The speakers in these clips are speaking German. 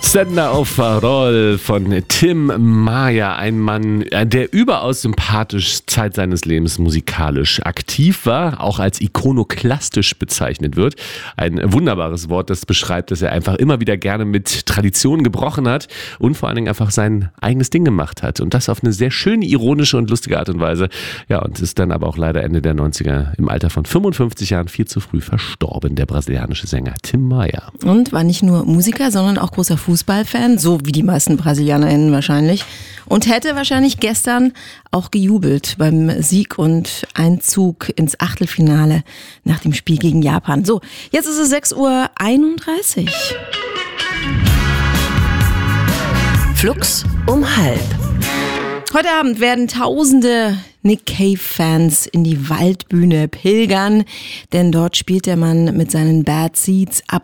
Sender Overall von Tim Maia, ein Mann, der überaus sympathisch Zeit seines Lebens musikalisch aktiv war, auch als ikonoklastisch bezeichnet wird. Ein wunderbares Wort, das beschreibt, dass er einfach immer wieder gerne mit Traditionen gebrochen hat und vor allen Dingen einfach sein eigenes Ding gemacht hat. Und das auf eine sehr schöne, ironische und lustige Art und Weise. Ja, und ist dann aber auch leider Ende der 90er im Alter von 55 Jahren viel zu früh verstorben, der brasilianische Sänger Tim Maia. Und war nicht nur Musiker, sondern auch großer Fußballfan, so wie die meisten BrasilianerInnen wahrscheinlich. Und hätte wahrscheinlich gestern auch gejubelt beim Sieg und Einzug ins Achtelfinale nach dem Spiel gegen Japan. So, jetzt ist es 6:31 Uhr. Flux um 12:30. Heute Abend werden tausende Nick Cave-Fans in die Waldbühne pilgern, denn dort spielt der Mann mit seinen Bad Seeds ab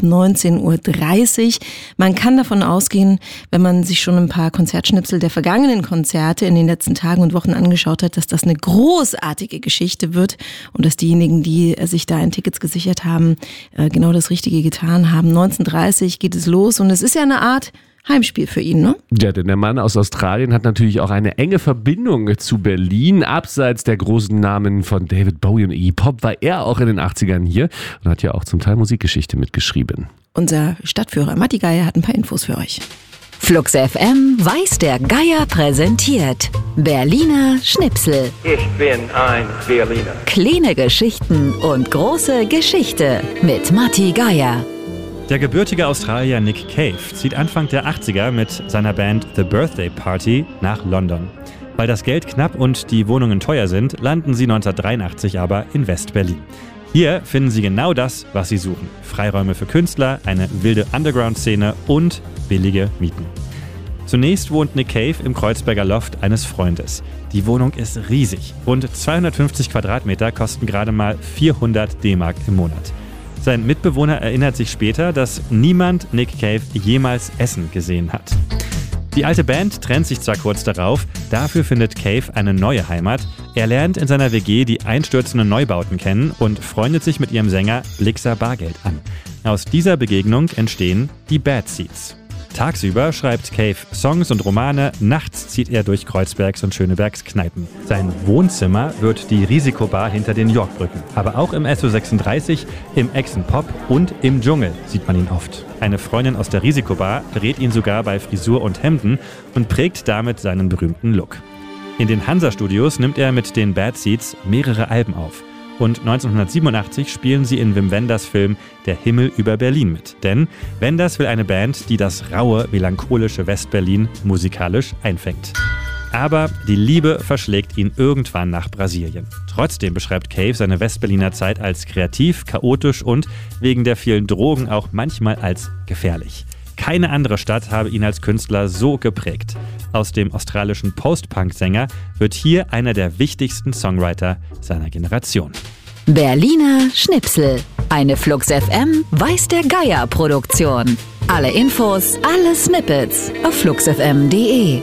19:30 Uhr. Man kann davon ausgehen, wenn man sich schon ein paar Konzertschnipsel der vergangenen Konzerte in den letzten Tagen und Wochen angeschaut hat, dass das eine großartige Geschichte wird und dass diejenigen, die sich da ein Tickets gesichert haben, genau das Richtige getan haben. 19:30 Uhr geht es los und es ist ja eine Art Heimspiel für ihn, ne? Ja, denn der Mann aus Australien hat natürlich auch eine enge Verbindung zu Berlin. Abseits der großen Namen von David Bowie und Iggy Pop war er auch in den 80ern hier und hat ja auch zum Teil Musikgeschichte mitgeschrieben. Unser Stadtführer Matti Geier hat ein paar Infos für euch. Flux FM weiß der Geier präsentiert Berliner Schnipsel. Ich bin ein Berliner. Kleine Geschichten und große Geschichte mit Matti Geier. Der gebürtige Australier Nick Cave zieht Anfang der 80er mit seiner Band The Birthday Party nach London. Weil das Geld knapp und die Wohnungen teuer sind, landen sie 1983 aber in West-Berlin. Hier finden sie genau das, was sie suchen. Freiräume für Künstler, eine wilde Underground-Szene und billige Mieten. Zunächst wohnt Nick Cave im Kreuzberger Loft eines Freundes. Die Wohnung ist riesig. Rund 250 Quadratmeter kosten gerade mal 400 D-Mark im Monat. Sein Mitbewohner erinnert sich später, dass niemand Nick Cave jemals essen gesehen hat. Die alte Band trennt sich zwar kurz darauf, dafür findet Cave eine neue Heimat. Er lernt in seiner WG die einstürzenden Neubauten kennen und freundet sich mit ihrem Sänger Blixa Bargeld an. Aus dieser Begegnung entstehen die Bad Seeds. Tagsüber schreibt Cave Songs und Romane, nachts zieht er durch Kreuzbergs und Schönebergs Kneipen. Sein Wohnzimmer wird die Risikobar hinter den Yorkbrücken. Aber auch im SO36, im Echsen-Pop und im Dschungel sieht man ihn oft. Eine Freundin aus der Risikobar berät ihn sogar bei Frisur und Hemden und prägt damit seinen berühmten Look. In den Hansa-Studios nimmt er mit den Bad Seeds mehrere Alben auf. Und 1987 spielen sie in Wim Wenders Film Der Himmel über Berlin mit. Denn Wenders will eine Band, die das raue, melancholische Westberlin musikalisch einfängt. Aber die Liebe verschlägt ihn irgendwann nach Brasilien. Trotzdem beschreibt Cave seine Westberliner Zeit als kreativ, chaotisch und wegen der vielen Drogen auch manchmal als gefährlich. Keine andere Stadt habe ihn als Künstler so geprägt. Aus dem australischen Post-Punk-Sänger wird hier einer der wichtigsten Songwriter seiner Generation. Berliner Schnipsel. Eine Flux FM weiß der Geier Produktion. Alle Infos, alle Snippets auf fluxfm.de.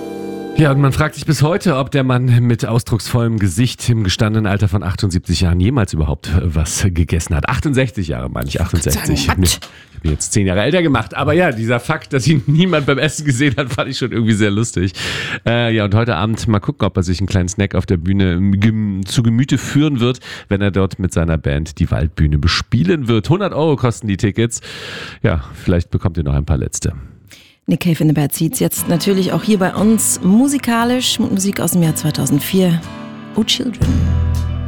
Ja, und man fragt sich bis heute, ob der Mann mit ausdrucksvollem Gesicht im gestandenen Alter von 78 Jahren jemals überhaupt was gegessen hat. 68 Jahre, meine ich, 68. Ich habe mich jetzt 10 Jahre älter gemacht. Aber ja, dieser Fakt, dass ihn niemand beim Essen gesehen hat, fand ich schon irgendwie sehr lustig. Ja, und heute Abend mal gucken, ob er sich einen kleinen Snack auf der Bühne zu Gemüte führen wird, wenn er dort mit seiner Band die Waldbühne bespielen wird. 100 € kosten die Tickets. Ja, vielleicht bekommt ihr noch ein paar letzte. Nick Cave in the Bad Seeds, jetzt natürlich auch hier bei uns musikalisch mit Musik aus dem Jahr 2004. Oh Children.